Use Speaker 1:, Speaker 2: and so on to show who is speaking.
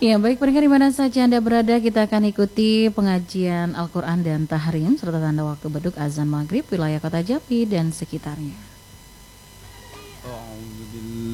Speaker 1: Ya, baik pendengar di mana saja Anda berada, kita akan ikuti pengajian Al-Quran dan Tahrim serta tanda waktu beduk azan maghrib wilayah Kota Jambi dan sekitarnya.